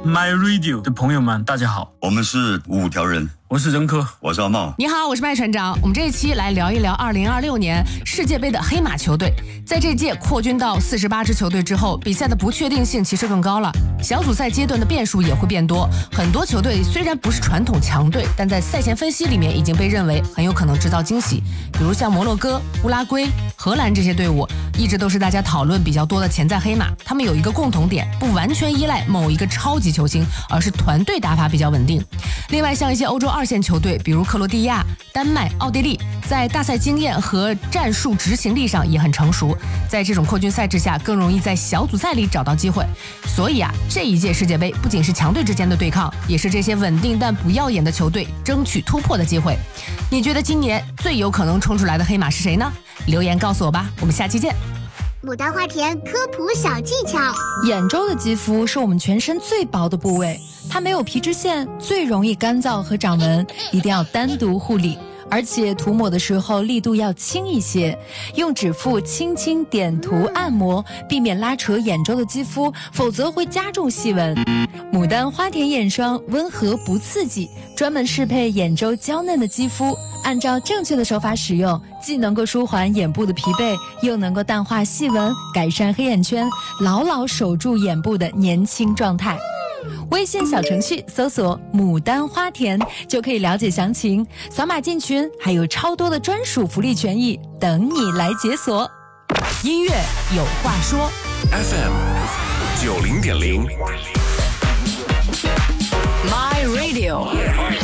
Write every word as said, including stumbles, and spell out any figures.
My Radio 的朋友们，大家好， 我们是五条人， 我是任科， 我是阿茂。 你好，我是麦船长。我们这一期来聊一聊二零二六年世界杯的黑马球队。在这届扩军到四十八支球队之后，比赛的不确定性其实更高了，小组赛阶段的变数也会变多。很多球队虽然不是传统强队，但在赛前分析里面已经被认为很有可能制造惊喜。比如像摩洛哥、乌拉圭、荷兰这些队伍，一直都是大家讨论比较多的潜在黑马。他们有一个共同点，不完全依赖某一个超级球星，而是团队打法比较稳定。另外像一些欧洲二线球队，比如克罗地亚、丹麦、奥地利，在大赛经验和战术执行力上也很成熟，在这种扩军赛制下更容易在小组赛里找到机会。所以啊，这一届世界杯不仅是强队之间的对抗，也是这些稳定但不耀眼的球队争取突破的机会。你觉得今年最有可能冲出来的黑马是谁呢？留言告诉我吧，我们下期见。 牡丹花田科普小技巧： 眼周的肌肤是我们全身最薄的部位，它没有皮脂腺，最容易干燥和长纹，一定要单独护理。而且涂抹的时候力度要轻一些，用指腹轻轻点涂按摩，避免拉扯眼周的肌肤，否则会加重细纹。牡丹花田眼霜温和不刺激，专门适配眼周娇嫩的肌肤，按照正确的手法使用，既能够舒缓眼部的疲惫，又能够淡化细纹，改善黑眼圈，牢牢守住眼部的年轻状态。微信小程序搜索牡丹花田就可以了解详情，扫码进群还有超多的专属福利权益等你来解锁。 音乐有话说 F M 九零点零 My Radio